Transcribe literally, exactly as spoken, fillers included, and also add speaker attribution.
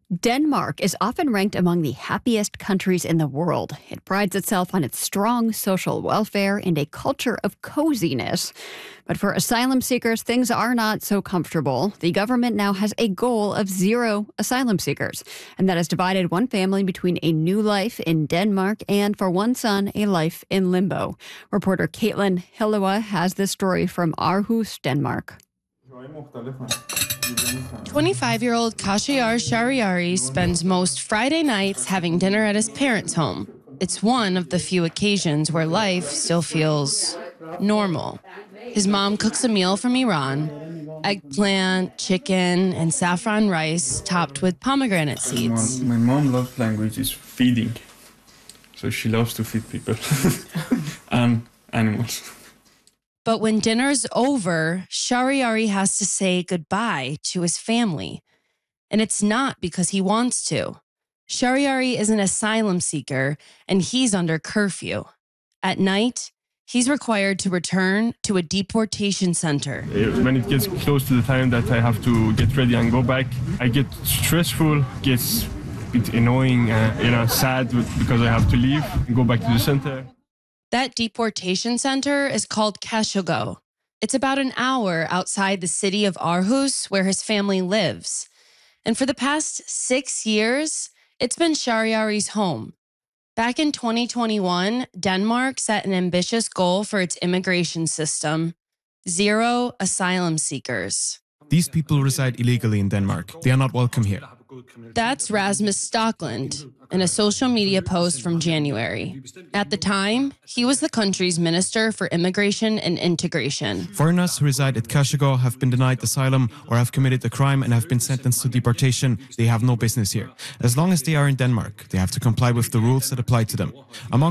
Speaker 1: Denmark is often ranked among the happiest countries in the world. It prides itself on its strong social welfare and a culture of coziness. But for asylum seekers, things are not so comfortable. The government now has a goal of zero asylum seekers, and that has divided one family between a new life in Denmark and, for one son, a life in limbo. Reporter Caitlin Hillewa has this story from Aarhus, Denmark.
Speaker 2: twenty-five-year-old Kashiar Shariari spends most Friday nights having dinner at his parents' home. It's one of the few occasions where life still feels normal. His mom cooks a meal from Iran: eggplant, chicken, and saffron rice topped with pomegranate seeds.
Speaker 3: My mom loves language is feeding, so she loves to feed people and animals.
Speaker 2: But when dinner's over, Shariari has to say goodbye to his family. And it's not because he wants to. Shariari is an asylum seeker, and he's under curfew. At night, he's required to return to a deportation center.
Speaker 3: When it gets close to the time that I have to get ready and go back, I get stressful, gets a bit annoying, uh, you know, sad because I have to leave and go back to the center.
Speaker 2: That deportation center is called Kashogo. It's about an hour outside the city of Aarhus, where his family lives. And for the past six years, it's been Shariari's home. Back in twenty twenty-one, Denmark set an ambitious goal for its immigration system: zero asylum seekers.
Speaker 4: These people reside illegally in Denmark. They are not welcome here.
Speaker 2: That's Rasmus Stockland in a social media post from January. At the time, he was the country's Minister for Immigration and Integration.
Speaker 4: Foreigners who reside at Kashogo have been denied asylum or have committed a crime and have been sentenced to deportation. They have no business here. As long as they are in Denmark, they have to comply with the rules that apply to them. Among